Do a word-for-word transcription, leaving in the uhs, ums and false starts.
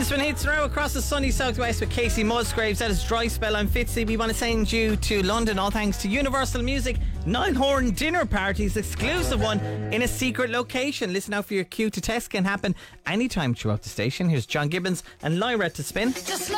Spin hits now across the sunny southwest with Casey Musgraves. That is Dry Spell. I'm Fitzy. We want to send you to London, all thanks to Universal Music. Nine-horn dinner parties, exclusive one in a secret location. Listen out for your cue to test. Can happen anytime throughout the station. Here's John Gibbons and Lyra to spin. Just like